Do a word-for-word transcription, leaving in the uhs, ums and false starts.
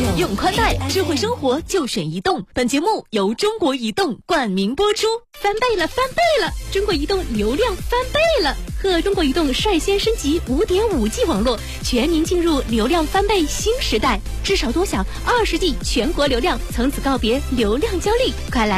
用宽带智慧生活就选移动。本节目由中国移动冠名播出。翻倍了，翻倍了！中国移动流量翻倍了，和中国移动率先升级 五点五 G 网络，全民进入流量翻倍新时代。至少多享二十 G 全国流量，从此告别流量焦虑。快来